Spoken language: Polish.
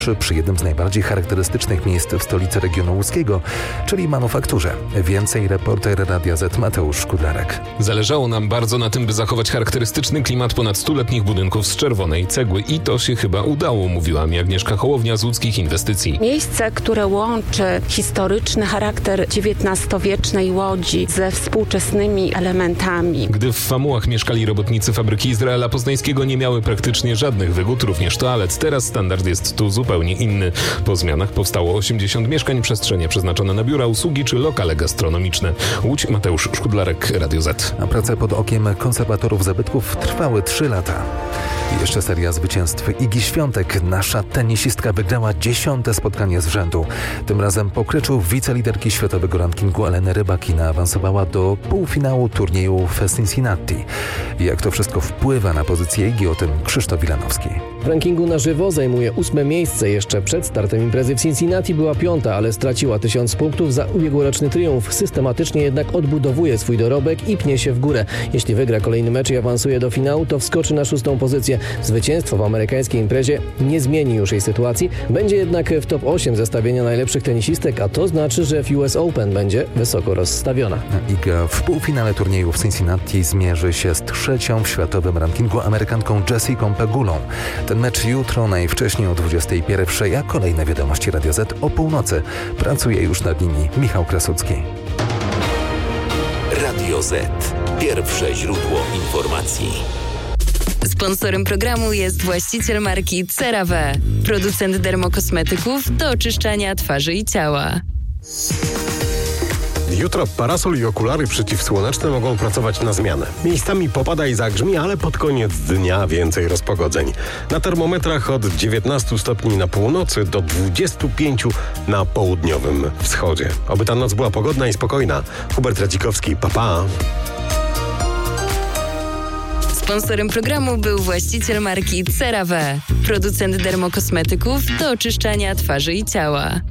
przy jednym z najbardziej charakterystycznych miejsc w stolicy regionu łódzkiego, czyli manufakturze. Więcej reporter Radia Z Mateusz Szkudlarek. Zależało nam bardzo na tym, by zachować charakterystyczny klimat ponad 100-letnich budynków z czerwonej cegły i to się chyba udało, mówiła mi Agnieszka Hołownia z Łódzkich Inwestycji. Miejsce, które łączy historyczny charakter XIX-wiecznej Łodzi ze współczesnymi elementami. Gdy w Famułach mieszkali robotnicy fabryki Izraela Poznańskiego, nie miały praktycznie żadnych wygód, również toalet. Teraz standard jest tu zupełnie inny. Po zmianach powstało 80 mieszkań, przestrzenie przeznaczone na biura, usługi czy lokale gastronomiczne. Łódź, Mateusz Szkudlarek, Radio Z. A prace pod okiem konserwatorów zabytków trwały 3 lata. I jeszcze seria zwycięstw Igi Świątek. Nasza tenisistka wygrała 10. spotkanie z rzędu. Tym razem po kryczu wiceliderki światowego rankingu Eleny Rybakina awansowała do półfinału turnieju w Cincinnati. Jak to wszystko wpływa na pozycję Igi, o tym Krzysztof Wilanowski. W rankingu na żywo zajmuje 8. miejsce. Jeszcze przed startem imprezy w Cincinnati była 5., ale straciła 1000 punktów za ubiegłoroczny triumf. Systematycznie jednak odbudowuje swój dorobek i pnie się w górę. Jeśli wygra kolejny mecz i awansuje do finału, to wskoczy na 6. pozycję. Zwycięstwo w amerykańskiej imprezie nie zmieni już jej sytuacji. Będzie jednak w top 8 zestawienia najlepszych tenisistek, a to znaczy, że w US Open będzie wysoko rozstawiona. Iga w półfinale turnieju w Cincinnati zmierzy się z 3. w światowym rankingu Amerykanką Jessicą Pegulą. Ten mecz jutro, najwcześniej o 21:00, a kolejne wiadomości Radio Z o północy. Pracuje już nad nimi Michał Krasucki. Radio Z. Pierwsze źródło informacji. Sponsorem programu jest właściciel marki CeraVe, producent dermokosmetyków do oczyszczania twarzy i ciała. Jutro parasol i okulary przeciwsłoneczne mogą pracować na zmianę. Miejscami popada i zagrzmi, ale pod koniec dnia więcej rozpogodzeń. Na termometrach od 19 stopni na północy do 25 na południowym wschodzie. Oby ta noc była pogodna i spokojna. Hubert Radzikowski, pa pa. Sponsorem programu był właściciel marki CeraVe, producent dermokosmetyków do oczyszczania twarzy i ciała.